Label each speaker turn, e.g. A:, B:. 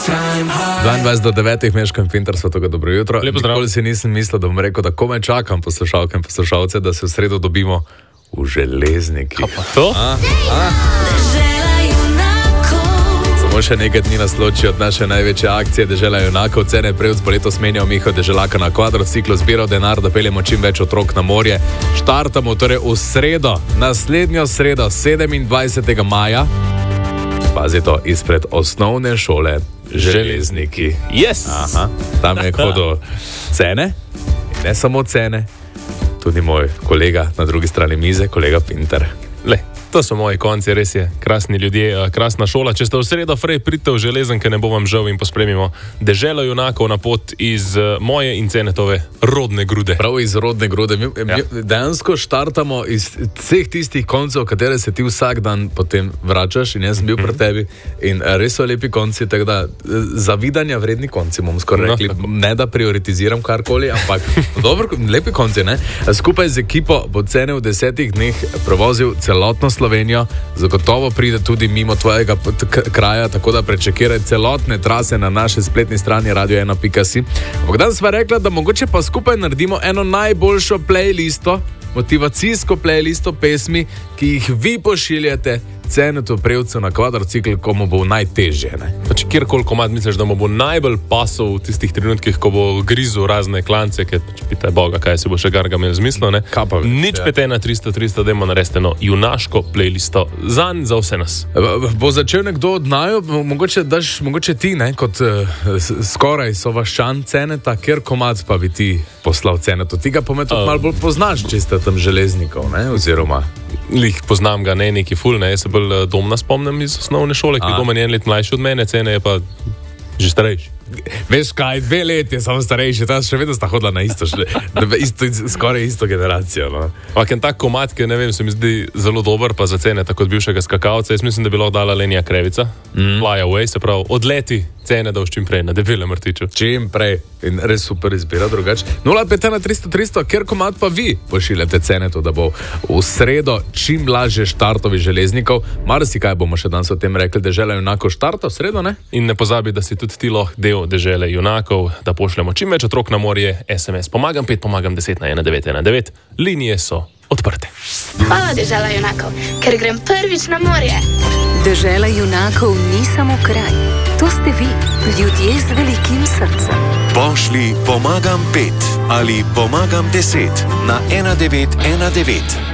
A: 22:09 Meško in Pintar, svetega dobro jutro.
B: Lepo zdrav.
A: Nikoli si nisem mislil, da bom rekel, da komaj čakam poslušalke in poslušalce, da se v sredo dobimo v Železnikih.
B: To?
A: Samo še nekaj dni nas loči od naše največje akcije Dežela junakov. Cene prevc bo letos menjal Miho Deželaka na kvadrociklu, zbiral denar, da peljemo čim več otrok na morje. Štartamo torej v sredo, naslednjo sredo, 27. maja. Pazi to, izpred osnovne šole Železniki.
B: Yes.
A: Aha, tam je hodil Cene, in ne samo Cene, tudi moj kolega na drugi strani mize, kolega Pintar.
B: Le, to so moji konci, res je. Krasni ljudje, krasna šola. Če ste v sredo frej, pridite v Železenke, ne bo vam žal in pospremimo Deželo junakov na pot iz moje in Cenetove rodne grude.
A: Prav iz rodne grude. Mi dejansko štartamo iz vseh tistih koncev, katere se ti vsak dan potem vračaš, in jaz sem bil pri tebi in res so lepi konci, tako da zavidanja vredni konci, bomo skoraj rekli. Ne da prioritiziram karkoli, ampak dobro, lepi konci, ne? Skupaj z ekipo bo Cene v 10 dneh prevozil celotno Slovenijo, zagotovo pride tudi mimo tvojega kraja, tako da prečekiraj celotne trase na naši spletni strani radio1.si. Ampak danes sva rekla, da mogoče pa skupaj naredimo eno najboljšo playlisto, motivacijsko playlisto pesmi, ki jih vi pošiljate Cenetu Prevcu na kvadrocikl, komu bo najtežje.
B: Če kjerkoli komad misliš, da mu bo najbolj pasal v tistih trenutkih, ko bo grizel razne klance, ker pitaj Boga, kaj se bo še Garga imel zmislil, ne? Nič pete na 300, dajmo narediti eno junaško playlisto zanj, za vse nas.
A: Bo začel nekdo od naju, mogoče ti, ne, kot skoraj sovaščan Ceneta, kjer komad pa bi ti poslal Cenetu. Ti ga pometu malo bolj poznaš, če ste tam Železnikov, ne, oziroma...
B: Lih poznam ga, ne neki ful, ne, jaz se bolj Domna spomnim iz osnovne šole, ki je Domen 1 let mlajši od mene, Cene je pa že starejši.
A: Veš kaj, 2 leti je samo starejši, ta še vedno sta hodila na isto, skoraj isto generacijo. No.
B: Ampak en tak komad, ki ne vem, se mi zdi zelo dober, pa za Cene, tako od bivšega skakalca, jaz mislim, da bi lahko dala Lenija Krevica, Fly Away, se pravi, odleti Cene, da už čim prej na debelem rtiču.
A: Čim prej, in res super izbira drugače. 051 kjer komad pa vi pošiljate Cenetu, da bo v sredo čim lažje štartovi Železnikov. Marsikaj bomo še danes o tem rekli, Dežela junakov štarta v sredo, ne?
B: In ne pozabi, da si tudi ti lahko del Dežele junakov, da pošljemo čim več otrok na morje, SMS pomagam 5, pomagam 10 na 1919. Linije so odprte.
C: Hvala Dežela junakov, ker grem prvič na morje.
D: Dežela junakov ni samo kraj, to ste vi, ljudje z velikim srcem.
E: Pošli pomagam 5 ali pomagam 10 na 1919.